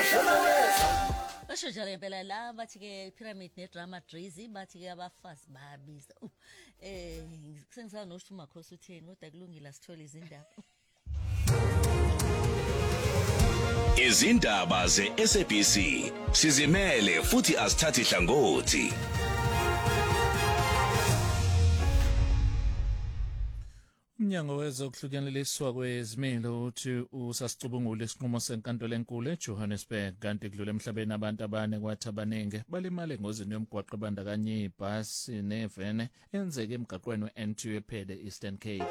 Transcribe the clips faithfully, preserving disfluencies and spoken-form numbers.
Basho njalo impela la bathi ke pyramid ne drama Drizzy bathi ke abafazi bayabiza. Eh sengisaba noShuma Khosi utheni kodwa kulungile sithola izindaba. Izindaba ze-S A B C sizimele futhi asithathi hlangothi. Umnyango wezokuhlukaniswa kwezimilo uthi usasicubungula isinqumo senkantolo enkulu eJohannesburg kanti kudlule emhlabeni abantu abane kwathi abaningi balimale engozini yomgwaqo ebandakanya ibhasi nevene enzeke emgaqweni we-N two ephede Eastern Cape.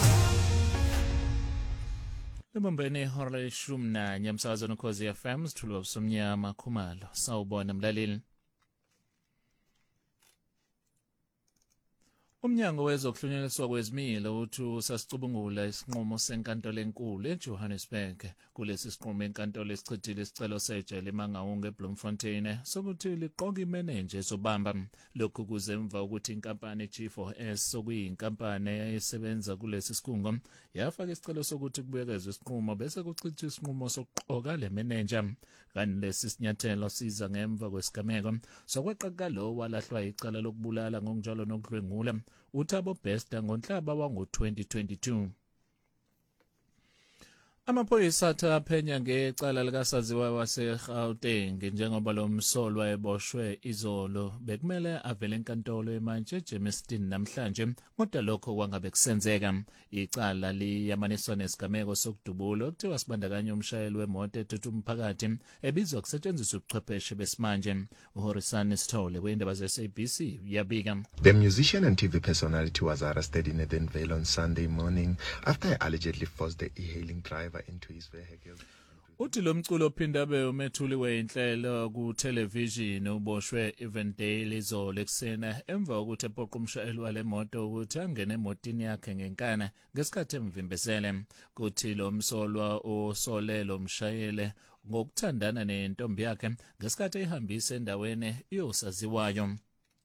Libumbene ihora leshumi nanye emsakazweni Ukhozi F M sithulwa ubusomnyama Khumalo sawubona mlaleli. Umnyango wezokuhlukaniswa kwezimilo uthi usasicubungula isinqumo senkantolo enkulu eJohannesburg kulesi sinqumo enkantolo esichithile isicelo sejele eMangaung eBloemfontein sokuthi liqoka imeneja ezobamba lokhu kuze emva ukuthi inkampani G four S sokuyinkampani esebenza kulesi sikhungo yafaka isicelo sokuthi kubuyekezwe isinqumo bese kuchithwa isinqumo sokuqoka le meneja kanti lesi sinyathelo siza ngemva kwesigameko sokweqa lo walahlwa icala lokubulala ngokunjalo nokudlwengula uThabo Bester ngoNhlaba wango twenty twenty-two. Amaphoyisa athaphenya ngecala likasaziwa waseGauteng njengoba lo msolwa eboshwe izolo bekumele avele enkantolo eMantshi eJermiston namhlanje kodwa lokho kwangabe kusenzeka. Icala liyamaniswa nesigameko sokudubula okuthiwa sibandakanya umshayeli wemoto ethutha umphakathi ebizwa kusetshenziswa ubuchwepheshe besimanje. uHorisani Sithole weindaba ze-S A B C yabika. The musician and T V personality was arrested in Edenvale on Sunday morning after he allegedly forced the e-hailing driver into his vehicle. Uthi lo mculo ophinda abe umethuli wenhlelo ku television uboshwe Evendale izolo eksena emva kokuthi epoqa umshayeli wale moto ukuthi angene emotini yakhe ngenkana ngesikhathi emvimbesele. Kuthi lo msolwa osolelo mshayeli ngokuthandana nentombi yakhe ngesikhathi ehambisa endaweni yosaziwayo.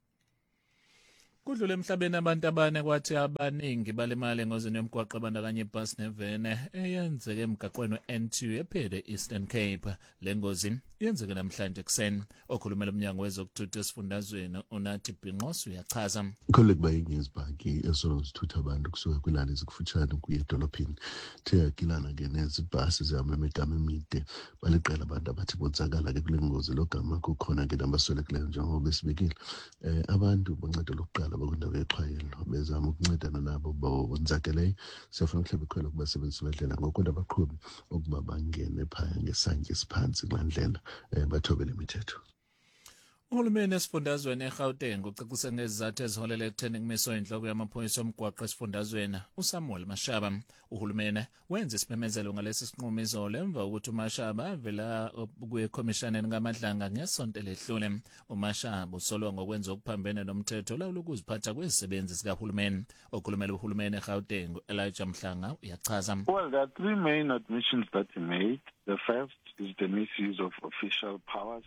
Kudlule emhlabeni abantu abane kwathi abaningi balimale engozini yomgwaqo abandakanya ibhasi nevene eyenzeke emgaqweni we-N two ephede Eastern Cape. Le ngozi yenzeke namhlanje kuseni. Okhulumela umnyango wezokuthutha esifundazweni uNathi Bhinqosi uyachaza. Kolek bayingezibhaki esolo zithutha abantu kusuka kwilali ezikufutshane kuye edolophini. The kilana ke nezibhasi zihamba emigama emide baliqela abantu abathi bonzakala ke kule ngozi logama kukhona ke nabaswelekileyo njengoba besibekile. Eh abantu boncedo lokuqala bakundawo yexhwayelo bezama ukuncedana nabo bonzakeleyo siyafuna mhlawumbe ikhwela kubasebenzisi bendlela ngokwenda abaqhubi ukuba bangene phaya ngesantya esiphansi kulandlela bathobele imithetho. Uhulumeni esifundazweni eGauteng ucacise ngezizathu eziholela ekutheni kumiswe inhloko yamaphoyisa omgwaqo esifundazweni uSamuel Mashaba. Uhulumeni wenza isimemezelo ngalesi sinqumo izolo emva kokuthi uMashaba avela kwekhomishana kaMadlanga ngesonto ledlule. uMashaba usolwa ngokwenza okuphambene nomthetho lawula ukuziphatha kwezisebenzi zikahulumeni. Okhulumela uhulumeni eGauteng Elijah Mhlanga uyachaza. Well, there are three main admissions that he made. The first is the misuse of official powers.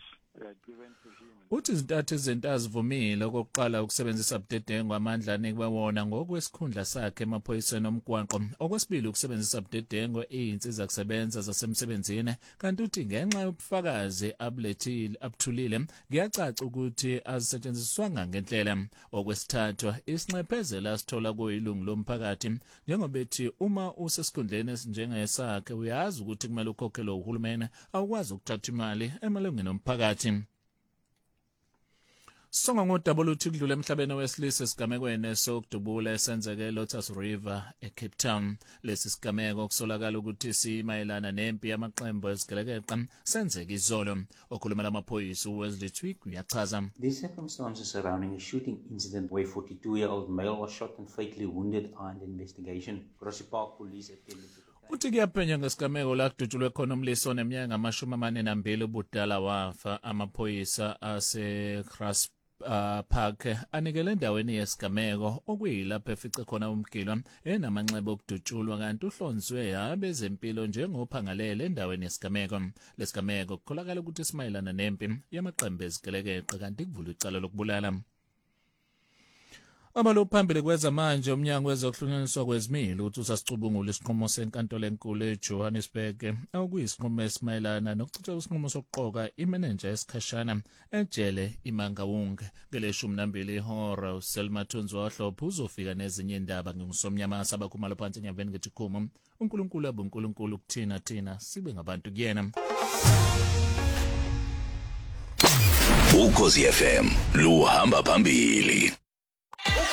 Uthi izintathu izinto azivumile okokuqala ukusebenzisa budedengu amandla anikwe wona ngokwesikhundla sakhe emaphoyiseni omgwaqo. Okwesibili ukusebenzisa budedengu iy'nsiza kusebenza zasemsebenzini kanti uthi ngenxa yobufakazi abulethile abuthulile kuyacaca ukuthi azisetshenziswanga ngendlela. Okwesithathu isinxephezelo asithola kuyilungu lomphakathi njengoba ethi uma usesikhundleni esinjengesakhe uyazi ukuthi kumele ukhokhelwe uhulumeni awukwazi ukuthatha imali emalungeni omphakathi. Songa ngodabula uthi kudlule emhlabeni wesilisa esigamekweni sokudubula esenzeke eLotus River eCape Town. Lesi sigameko kusolakala ukuthi simayelana nempi yamaqembu ezigelekeqa senzeke izolo. Okhulumela amaphoyisa uWesley Twig uyachaza. The circumstances surrounding a shooting incident where forty-two-year-old male was shot and fatally wounded are under investigation. Grassy Park police attended uthi kuyaphenya ngesigameko la kudutshulwe khona umliso neminyaka ngamashumi amane nambili ubudala wafa. Amaphoyisa ase-Grassy Uh, Park anikele endaweni yesigameko okuyilapho efice khona umgilwa enamanxeba okudutshulwa kanti uhlonzwe abezempilo njengophangalele endaweni yesigameko. Lesigameko kukholakala ukuthi simayelana nempi yamaqembu ezigelekeqe kanti kuvula icala lokubulala. Abalo phambili kweza manje umnyango wezokuhlunyiswa kwezimilo uthi usasicubungula isinqumo senkantolo enkulu eJohannesburg okuyisinqumo esimayelana nokuchitha isinqumo sokuqoka imenenja esikhashana ejele iMangaung ngeleshumi nambili ihora. uSelma Thunzi wahlopha uzofika nezinye indaba ngingusomnyama sabakhumalo phansi enyambeni ngeThikhumo. uNkulunkulu abuNkulunkulu kuthina thina sibe ngabantu kuyena. Ukhosi F M luhamba phambili.